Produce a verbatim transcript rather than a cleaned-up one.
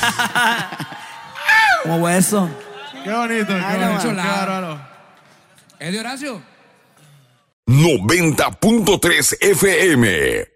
Como hueso. Qué bonito, qué Ay, bonito. no, Qué chulada. bárbaro. ¿Es de Horacio? noventa punto tres F M.